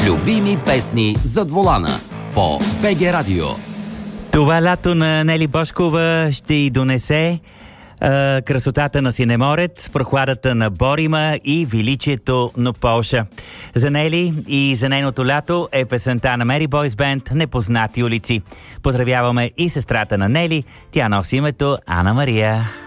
Любими песни зад волана по БГ Радио. Това лято на Нели Божкова ще й донесе красотата на Синеморец, прохладата на Борима и величието на Полша. За Нели и за нейното лято е песента на Мери Бойс Бенд "Непознати улици". Поздравяваме и сестрата на Нели. Тя носи името Ана Мария.